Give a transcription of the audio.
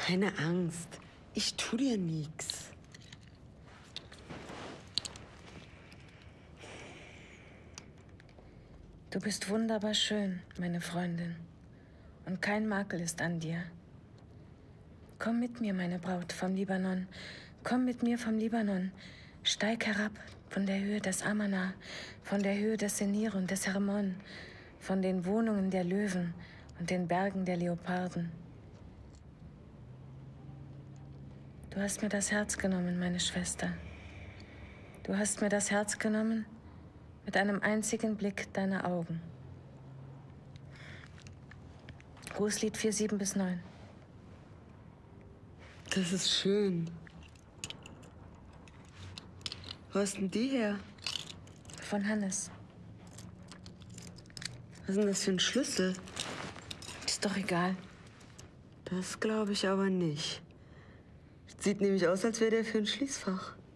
keine Angst. Ich tu dir nichts. Du bist wunderbar schön, meine Freundin. Und kein Makel ist an dir. Komm mit mir, meine Braut, vom Libanon. Komm mit mir vom Libanon. Steig herab von der Höhe des Amana, von der Höhe des Senir und des Hermon, von den Wohnungen der Löwen und den Bergen der Leoparden. Du hast mir das Herz genommen, meine Schwester. Du hast mir das Herz genommen mit einem einzigen Blick deiner Augen. Grußlied 4, 7 bis 9. Das ist schön. Wo ist denn die her? Von Hannes. Was ist denn das für ein Schlüssel? Ist doch egal. Das glaube ich aber nicht. Sieht nämlich aus, als wäre der für ein Schließfach.